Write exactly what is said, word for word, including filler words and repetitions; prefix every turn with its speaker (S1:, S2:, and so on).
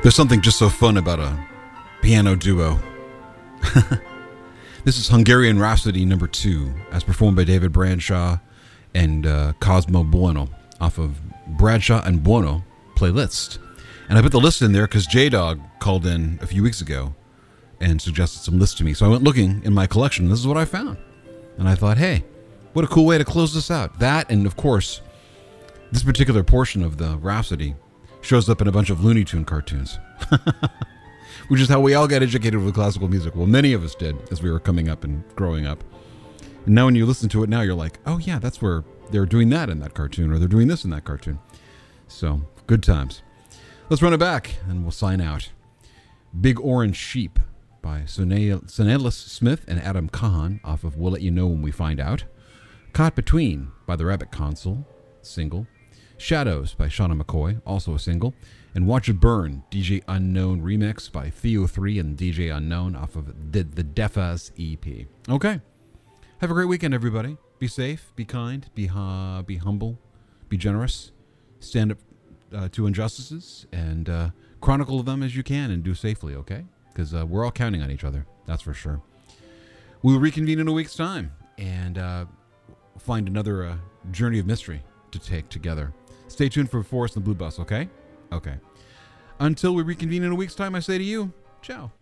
S1: There's something just so fun about a piano duo. This is Hungarian Rhapsody number two, as performed by David Bradshaw and uh, Cosmo Bueno off of Bradshaw and Bueno playlist. And I put the list in there because J-Dog called in a few weeks ago and suggested some lists to me. So I went looking in my collection. This is what I found. And I thought, hey, what a cool way to close this out. That, and of course, this particular portion of the Rhapsody shows up in a bunch of Looney Tune cartoons. Which is how we all got educated with classical music. Well, many of us did as we were coming up and growing up. And now when you listen to it now, you're like, oh yeah, that's where they're doing that in that cartoon, or they're doing this in that cartoon. So, good times. Let's run it back, and we'll sign out. Big Orange Sheep by Sonelis Smith and Adam Kahan off of We'll Let You Know When We Find Out. Caught Between by the Rabbit Console, single. Shadows by Shauna McCoy, also a single. And Watch It Burn, D J Unknown remix by Theo three and D J Unknown off of the, the Defas E P. Okay. Have a great weekend, everybody. Be safe, be kind, be uh, be humble, be generous. Stand up uh, to injustices and uh, chronicle them as you can and do safely, okay? Because uh, we're all counting on each other, that's for sure. We'll reconvene in a week's time and uh, find another uh, journey of mystery to take together. Stay tuned for Forest and the Blue Bus, okay? Okay. Until we reconvene in a week's time, I say to you, ciao.